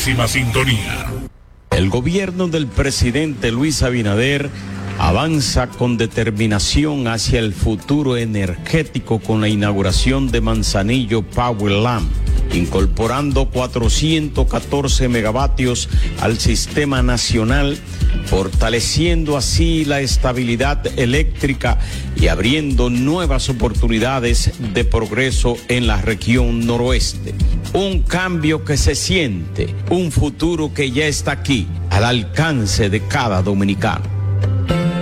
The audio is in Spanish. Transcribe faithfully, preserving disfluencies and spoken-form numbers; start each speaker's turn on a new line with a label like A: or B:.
A: máxima sintonía.
B: El gobierno del presidente Luis Abinader avanza con determinación hacia el futuro energético con la inauguración de Manzanillo Power Lamp, incorporando cuatrocientos catorce megavatios al sistema nacional, fortaleciendo así la estabilidad eléctrica y abriendo nuevas oportunidades de progreso en la región noroeste. Un cambio que se siente, un futuro que ya está aquí, al alcance de cada dominicano.